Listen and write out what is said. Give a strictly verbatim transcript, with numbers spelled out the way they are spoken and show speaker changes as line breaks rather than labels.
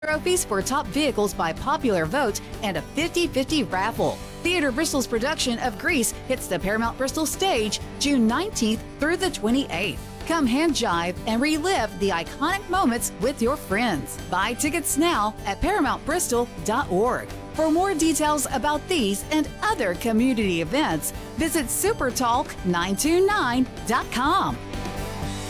Trophies for top vehicles by popular vote, and a fifty-fifty raffle. Theater Bristol's production of Grease hits the Paramount Bristol stage June nineteenth through the twenty-eighth. Come hand jive and relive the iconic moments with your friends. Buy tickets now at paramount bristol dot org. For more details about these and other community events, visit super talk nine two nine dot com.